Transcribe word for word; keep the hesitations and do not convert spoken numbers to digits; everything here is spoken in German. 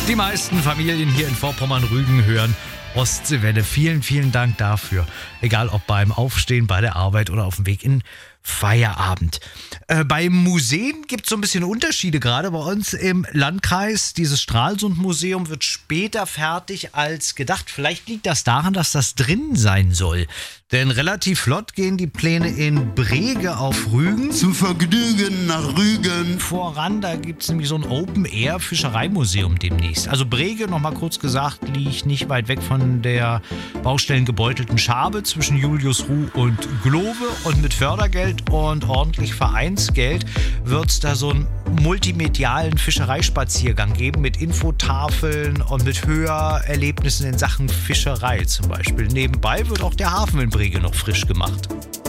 Die meisten Familien hier in Vorpommern-Rügen hören Ostseewelle. Vielen, vielen Dank dafür. Egal ob beim Aufstehen, bei der Arbeit oder auf dem Weg in Feierabend. Äh, bei Museen gibt es so ein bisschen Unterschiede gerade bei uns im Landkreis. Dieses Stralsund-Museum wird später fertig als gedacht. Vielleicht liegt das daran, dass das drin sein soll. Denn relativ flott gehen die Pläne in Brege auf Rügen. Zum Vergnügen nach Rügen. Voran, da gibt es nämlich so ein Open-Air-Fischereimuseum demnächst. Also Brege, nochmal kurz gesagt, liegt nicht weit weg von der baustellengebeutelten Schabe zwischen Juliusruh und Glove. Und mit Fördergeld und ordentlich Vereinsgeld wird es da so einen multimedialen Fischereispaziergang geben mit Infotafeln und mit Hörerlebnissen in Sachen Fischerei zum Beispiel. Nebenbei wird auch der Hafen in Brege noch frisch gemacht.